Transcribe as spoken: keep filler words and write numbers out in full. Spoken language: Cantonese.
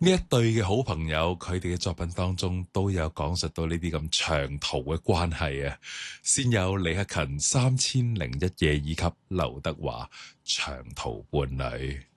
呢一對嘅好朋友，佢哋嘅作品當中都有講述到呢啲咁長途嘅關係啊。先有李克勤三千零一夜以及劉德華長途伴侶。